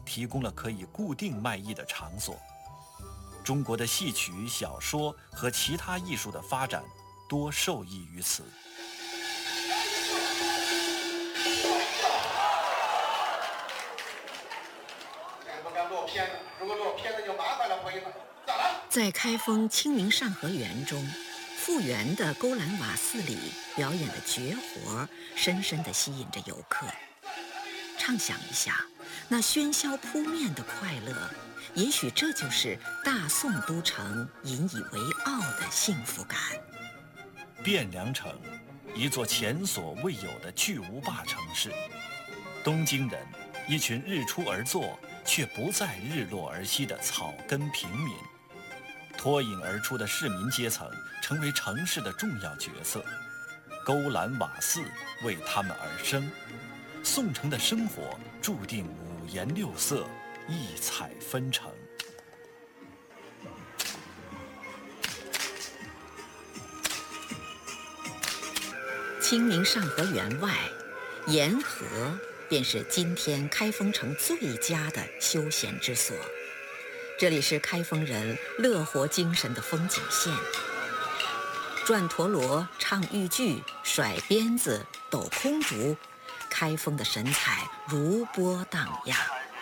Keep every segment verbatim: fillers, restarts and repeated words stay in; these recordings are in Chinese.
提供了可以固定卖艺的场所。中国的戏曲、小说和其他艺术的发展多受益于此。 不敢落片子，如果落片子就麻烦了回了。再来。 在开封清明上河园中，复原的勾栏瓦肆里表演的绝活，深深地吸引着游客。畅想一下，那喧嚣扑面的快乐，也许这就是大宋都城引以为傲的幸福感。 汴梁城，一座前所未有的巨无霸城市。东京人，一群日出而作却不再日落而息的草根平民。脱颖而出的市民阶层成为城市的重要角色，勾栏瓦肆为他们而生。宋城的生活注定五颜六色，异彩纷呈。 清明上河园外，沿河便是今天开封城最佳的休闲之所。这里是开封人乐活精神的风景线，转陀螺、唱豫剧、甩鞭子、抖空竹，开封的神采如波荡漾。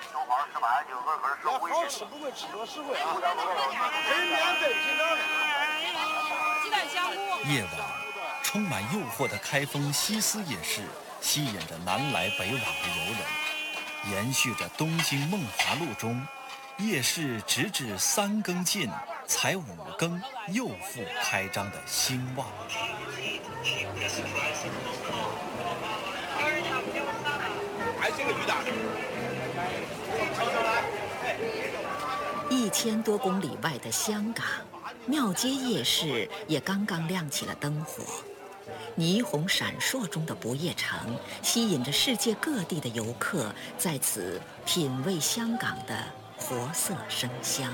好吃不会吃多实惠啊！可以免费进来。 鸡蛋香菇。 夜晚，充满诱惑的开封西斯夜市吸引着南来北往的游人，延续着东京梦华录中夜市直至三更尽，才五更又复开张的兴旺。 还是个鱼蛋。 一千多公里外的香港，庙街夜市也刚刚亮起了灯火。霓虹闪烁中的不夜城，吸引着世界各地的游客在此品味香港的活色生香。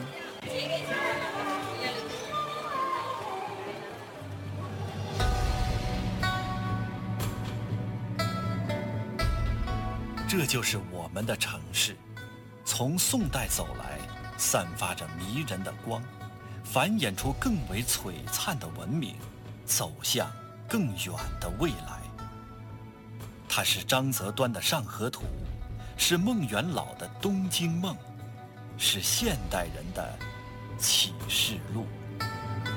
这就是我们的城市，从宋代走来，散发着迷人的光，繁衍出更为璀璨的文明，走向更远的未来。它是张择端的上河图，是孟元老的东京梦，是现代人的启示录。